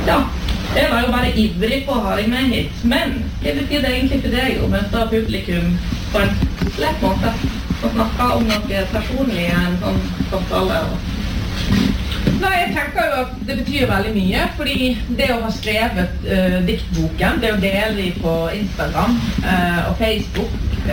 Ja, jeg var jo bare ivrig på å ha deg med hit, men det betyr det egentlig for deg å møte publikum på en lett måte og snakke om noe personlig i en sånn samtale. Nei, jeg tenker jo at det betyr veldig mye, fordi det å ha skrevet diktboken, det å dele på Instagram og Facebook,